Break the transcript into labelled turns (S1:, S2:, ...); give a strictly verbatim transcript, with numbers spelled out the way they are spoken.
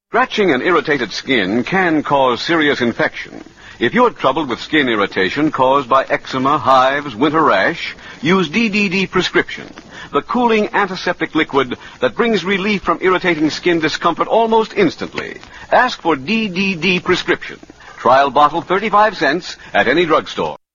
S1: Scratching and irritated skin can cause serious infection. If you're troubled with skin irritation caused by eczema, hives, winter rash, use D D D Prescription, the cooling antiseptic liquid that brings relief from irritating skin discomfort almost instantly. Ask for D D D Prescription. Trial bottle thirty-five cents at any drugstore.